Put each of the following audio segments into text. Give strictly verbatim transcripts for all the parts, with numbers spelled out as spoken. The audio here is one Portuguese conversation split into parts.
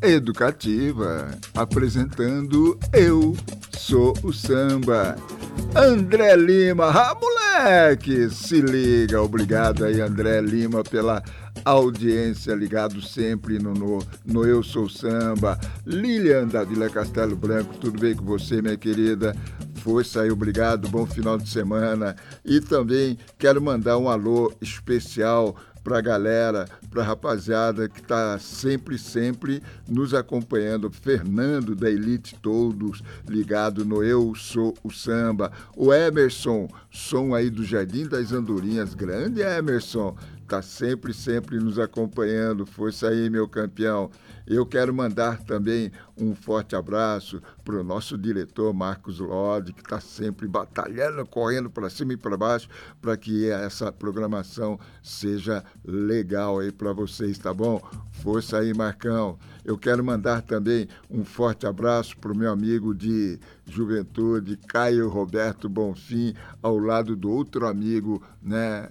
educativa, apresentando Eu Sou o Samba. André Lima, ah, moleque, se liga, obrigado aí, André Lima, pela audiência, ligado sempre no, no, no Eu Sou Samba. Lilian da Vila Castelo Branco, tudo bem com você, minha querida? Força aí, obrigado, bom final de semana. E também quero mandar um alô especial para a galera, para a rapaziada que está sempre, sempre nos acompanhando. Fernando da Elite Todos, ligado no Eu Sou o Samba. O Emerson, som aí do Jardim das Andorinhas, grande Emerson, está sempre, sempre nos acompanhando. Força aí, meu campeão. Eu quero mandar também um forte abraço para o nosso diretor Marcos Lodi, que está sempre batalhando, correndo para cima e para baixo, para que essa programação seja legal aí para vocês, tá bom? Força aí, Marcão. Eu quero mandar também um forte abraço para o meu amigo de juventude, Caio Roberto Bonfim, ao lado do outro amigo, né?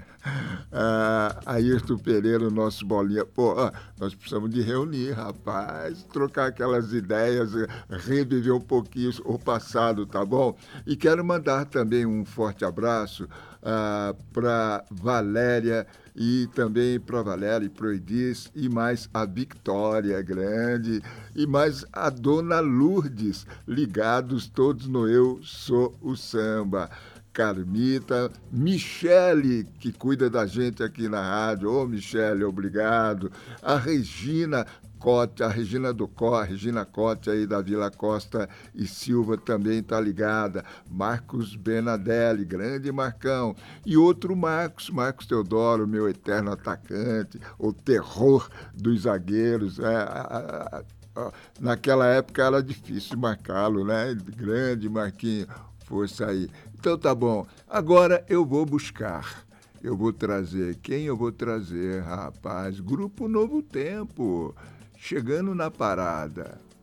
Ah, Ayrton Pereira, o nosso bolinha. Pô, nós precisamos de reunir, rapaz, trocar aquelas ideias, reviver um pouquinho o passado, tá bom? E quero mandar também um forte abraço ah, para Valéria e também para Valéria e para o Edis e mais a Victória Grande e mais a Dona Lourdes, ligados todos no Eu Sou o Samba. Carmita, Michele, que cuida da gente aqui na rádio. Ô, Michele, obrigado. A Regina Cote, a Regina do Có, a Regina Cote aí da Vila Costa e Silva também está ligada. Marcos Benadelli, grande Marcão. E outro Marcos, Marcos Teodoro, meu eterno atacante, o terror dos zagueiros. É, a, a, a, naquela época era difícil marcá-lo, né? Grande Marquinho, força aí. Então tá bom, agora eu vou buscar, eu vou trazer, quem eu vou trazer, rapaz? Grupo Novo Tempo, chegando na parada.